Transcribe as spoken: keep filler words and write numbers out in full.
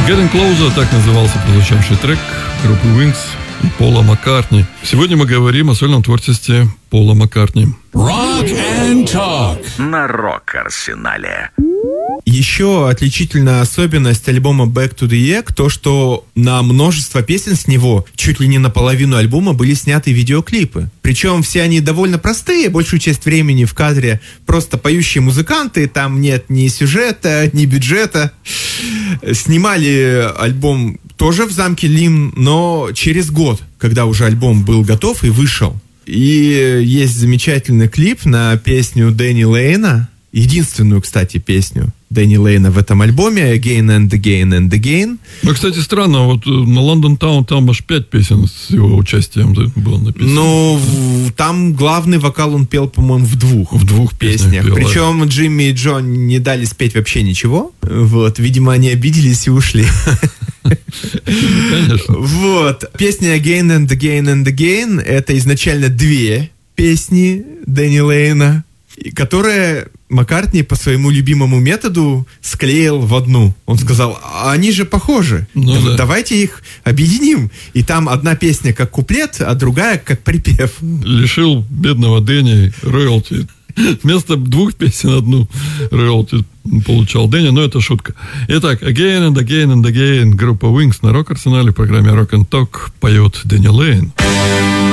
Getting Closer, так назывался прозвучавший трек группы Wings и Пола Маккартни. Сегодня мы говорим о сольном творчестве Пола Маккартни. Rock and Talk на Рок-Арсенале. Еще отличительная особенность альбома Back to the Egg то, что на множество песен с него, чуть ли не наполовину альбома, были сняты видеоклипы. Причем все они довольно простые, большую часть времени в кадре просто поющие музыканты, там нет ни сюжета, ни бюджета. Снимали альбом тоже в замке Лим, но через год, когда уже альбом был готов и вышел. И есть замечательный клип на песню Дэнни Лейна, единственную, кстати, песню Дэнни Лейна в этом альбоме, Again and Again and Again. Ну, кстати, странно, вот на London Town там аж пять песен с его участием было написано. Ну, в, там главный вокал он пел, по-моему, в двух. В двух песнях. песнях. Причем Джимми и Джон не дали спеть вообще ничего. Вот, видимо, они обиделись и ушли. Конечно. Вот. Песня Again and Again and Again — это изначально две песни Дэнни Лейна, которые Маккартни по своему любимому методу склеил в одну. Он сказал, а они же похожи, ну, да. давайте их объединим. И там одна песня как куплет, а другая как припев. Лишил бедного Дэнни роялти. Вместо двух песен одну роялти получал Дэнни, но это шутка. Итак, Again and Again and Again, группа Wings на Рок-Арсенале в программе Rock and Talk поет Дэнни Лейн.